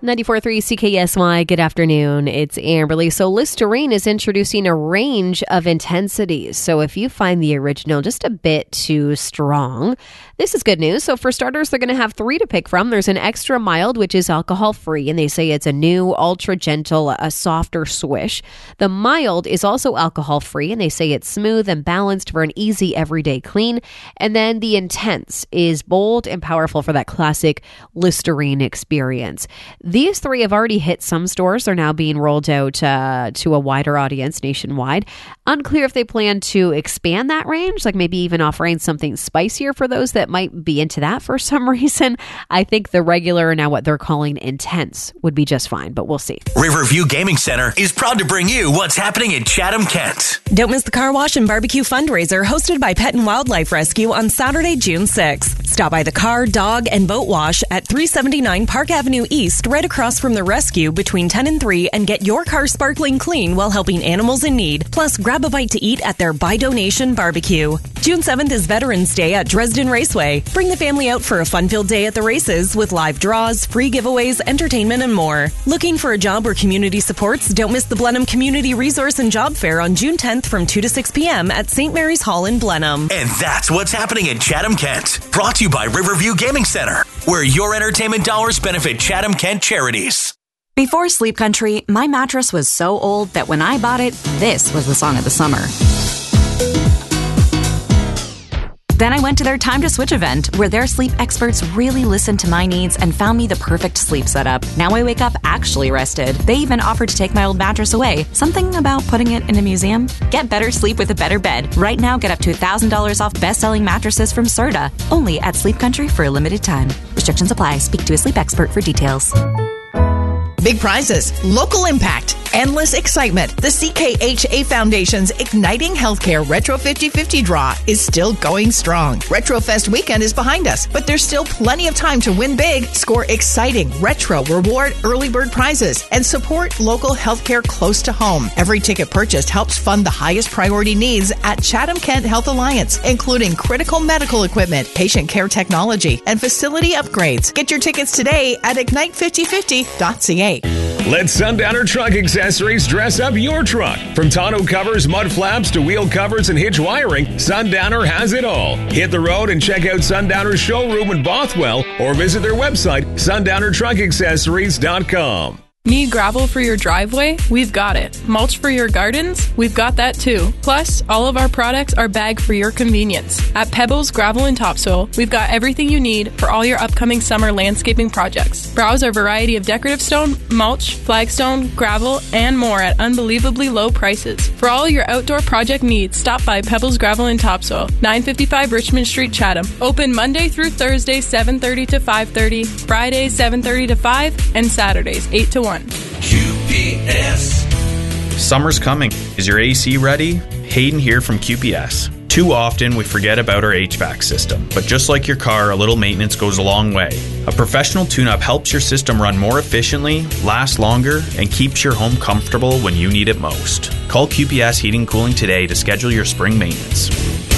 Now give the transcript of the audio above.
94.3 CKSY, good afternoon. It's Amberly. So Listerine is introducing a range of intensities. So if you find the original just a bit too strong, this is good news. So for starters, they're going to have 3 to pick from. There's an extra mild, which is alcohol-free, and they say it's a new, ultra-gentle, a softer swish. The mild is also alcohol-free, and they say it's smooth and balanced for an easy everyday clean. And then the intense is bold and powerful for that classic Listerine experience. These 3 have already hit some stores. They're now being rolled out to a wider audience nationwide. Unclear if they plan to expand that range, like maybe even offering something spicier for those that might be into that for some reason. I think the regular, now what they're calling intense, would be just fine, but we'll see. Riverview Gaming Center is proud to bring you what's happening in Chatham, Kent. Don't miss the Car Wash and Barbecue fundraiser hosted by Pet and Wildlife Rescue on Saturday, June 6th. Stop by the car, dog, and boat wash at 379 Park Avenue East, right across from the rescue between 10 and 3, and get your car sparkling clean while helping animals in need. Plus, grab a bite to eat at their By Donation barbecue. June 7th is Veterans Day at Dresden Raceway. Bring the family out for a fun-filled day at the races with live draws, free giveaways, entertainment, and more. Looking for a job or community supports? Don't miss the Blenheim Community Resource and Job Fair on June 10th from 2 to 6 p.m. at St. Mary's Hall in Blenheim. And that's what's happening in Chatham, Kent. Brought to you by Riverview Gaming Center, where your entertainment dollars benefit Chatham, Kent charities. Before Sleep Country, my mattress was so old that when I bought it, this was the song of the summer. Then I went to their Time to Switch event, where their sleep experts really listened to my needs and found me the perfect sleep setup. Now I wake up actually rested. They even offered to take my old mattress away. Something about putting it in a museum? Get better sleep with a better bed. Right now, get up to $1,000 off best-selling mattresses from Serta. Only at Sleep Country for a limited time. Restrictions apply. Speak to a sleep expert for details. Big prizes, local impact, endless excitement. The CKHA Foundation's Igniting Healthcare Retro 50/50 draw is still going strong. Retrofest weekend is behind us, but there's still plenty of time to win big, score exciting retro reward early bird prizes, and support local healthcare close to home. Every ticket purchased helps fund the highest priority needs at Chatham Kent Health Alliance, including critical medical equipment, patient care technology, and facility upgrades. Get your tickets today at ignite5050.ca. Let Sundowner Truck Accessories dress up your truck. From tonneau covers, mud flaps, to wheel covers and hitch wiring, Sundowner has it all. Hit the road and check out Sundowner's showroom in Bothwell, or visit their website, sundownertruckaccessories.com. Need gravel for your driveway? We've got it. Mulch for your gardens? We've got that too. Plus, all of our products are bagged for your convenience. At Pebbles Gravel and Topsoil, we've got everything you need for all your upcoming summer landscaping projects. Browse our variety of decorative stone, mulch, flagstone, gravel, and more at unbelievably low prices. For all your outdoor project needs, stop by Pebbles Gravel and Topsoil, 955 Richmond Street, Chatham. Open Monday through Thursday, 7:30 to 5:30, Fridays, 7:30 to 5, and Saturdays, 8 to 1. QPS. Summer's coming. Is your AC ready? Hayden here from QPS. Too often we forget about our HVAC system, but just like your car, a little maintenance goes a long way. A professional tune-up helps your system run more efficiently, last longer, and keeps your home comfortable when you need it most. Call QPS Heating and Cooling today to schedule your spring maintenance.